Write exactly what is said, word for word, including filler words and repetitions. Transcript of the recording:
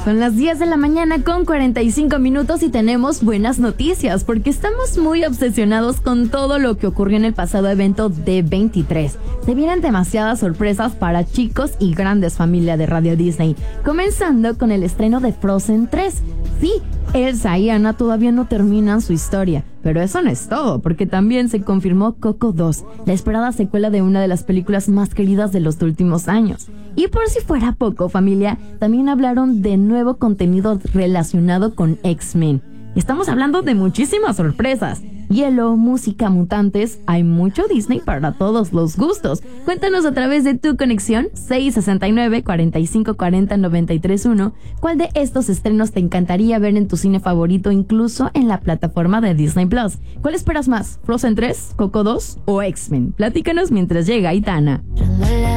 Son las diez de la mañana con cuarenta y cinco minutos y tenemos buenas noticias porque estamos muy obsesionados con todo lo que ocurrió en el pasado evento D veintitrés. Se vienen demasiadas sorpresas para chicos y grandes familia de Radio Disney, comenzando con el estreno de Frozen tres. Sí, Elsa y Anna todavía no terminan su historia, pero eso no es todo, porque también se confirmó Coco dos, la esperada secuela de una de las películas más queridas de los últimos años. Y por si fuera poco, familia, también hablaron de nuevo contenido relacionado con X-Men. Estamos hablando de muchísimas sorpresas. Hielo, música, mutantes, hay mucho Disney para todos los gustos. Cuéntanos a través de tu conexión seis sesenta y nueve, cuarenta y cinco cuarenta, noventa y tres uno cuál de estos estrenos te encantaría ver en tu cine favorito, incluso en la plataforma de Disney Plus. ¿Cuál esperas más? ¿Frozen tres, Coco dos o X-Men? Platícanos mientras llega Aitana.